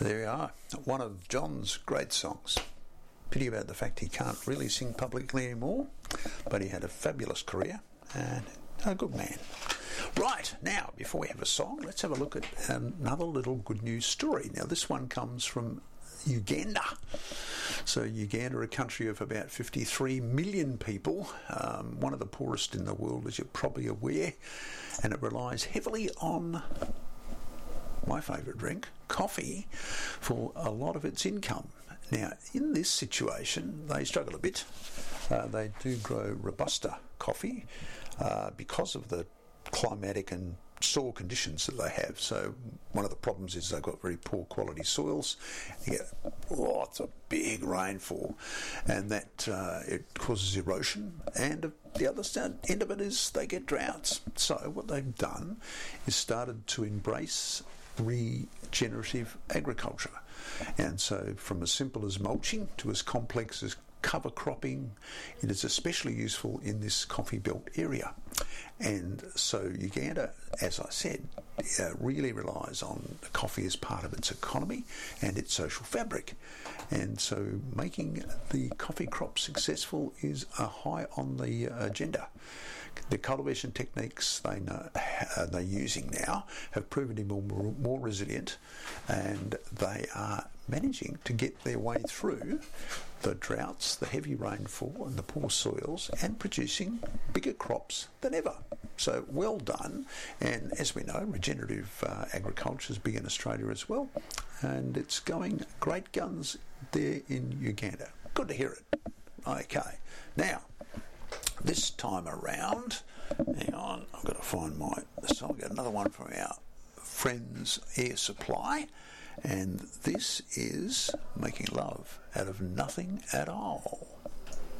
There we are, one of John's great songs. Pity about the fact he can't really sing publicly anymore, but he had a fabulous career and a good man. Right, now, before we have a song, let's have a look at another little good news story. Now, this one comes from Uganda. So Uganda, a country of about 53 million people, one of the poorest in the world, as you're probably aware, and it relies heavily on my favourite drink, coffee, for a lot of its income. Now, in this situation, they struggle a bit. They do grow Robusta coffee because of the climatic and soil conditions that they have. So one of the problems is they've got very poor quality soils. You get lots of big rainfall, and that it causes erosion. And the other end of it is they get droughts. So what they've done is started to embrace regenerative agriculture. And so from as simple as mulching to as complex as cover cropping, it is especially useful in this coffee belt area. And so Uganda, as I said, really relies on coffee as part of its economy and its social fabric. And so making the coffee crop successful is high on the agenda. The cultivation techniques they're using now have proven to be more resilient, and they are managing to get their way through the droughts, the heavy rainfall and the poor soils, and producing bigger crops than ever. So well done. And as we know, regenerative agriculture is big in Australia as well, and it's going great guns there in Uganda. Good to hear it. Okay, now this time around, hang on, I've got to find so I've got another one from our friends Air Supply, and this is Making Love Out of Nothing at All.